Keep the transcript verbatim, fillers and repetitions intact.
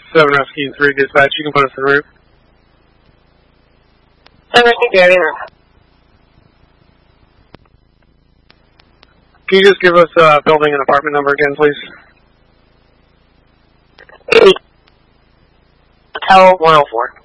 seven Rescue and three dispatch. You can put us en route. seven Rescue three, in route. Can you just give us uh, building and apartment number again, please? Hotel one oh four.